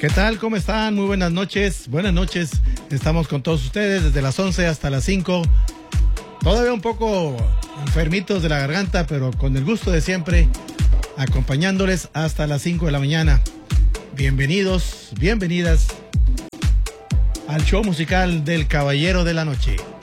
¿Qué tal? ¿Cómo están? Muy buenas noches. Buenas noches. Estamos con todos ustedes desde las 11 hasta las 5. Todavía un poco enfermitos de la garganta, pero con el gusto de siempre, acompañándoles hasta las 5 de la mañana. Bienvenidos, bienvenidas al show musical del Caballero de la Noche.